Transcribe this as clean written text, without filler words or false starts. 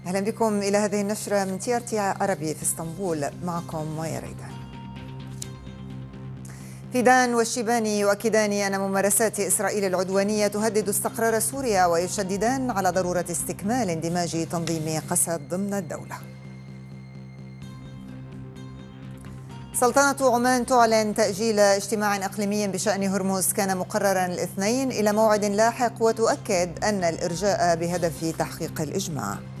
أهلا بكم إلى هذه النشرة من TRT عربي في اسطنبول، معكم مايا ريدان. فيدان والشيباني يؤكدان أن ممارسات إسرائيل العدوانية تهدد استقرار سوريا، ويشددان على ضرورة استكمال اندماج تنظيم قسد ضمن الدولة. سلطنة عمان تعلن تأجيل اجتماع إقليمي بشأن هرمز كان مقررا الاثنين إلى موعد لاحق، وتؤكد أن الإرجاء بهدف تحقيق الإجماع.